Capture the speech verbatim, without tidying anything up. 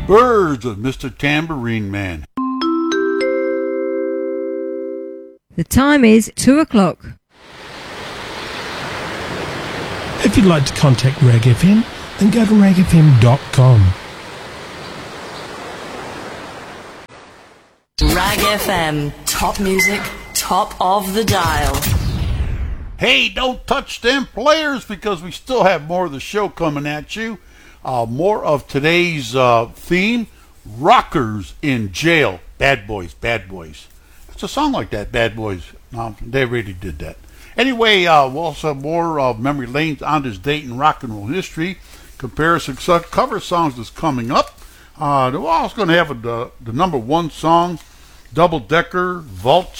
Birds of Mister Tambourine Man. The time is two o'clock. If you'd like to contact Rag F M, then go to rag f m dot com. Rag F M, top music, top of the dial. Hey, don't touch them players, because we still have more of the show coming at you. Uh, more of today's uh, theme, rockers in jail. Bad boys, bad boys. It's a song like that, Bad Boys. No, they really did that. Anyway, uh, we'll also have more of uh, Memory Lane's On This Date in Rock and Roll History. Comparison cover songs is coming up. Uh, we're also going to have a, the, the number one song, Double Decker, Vault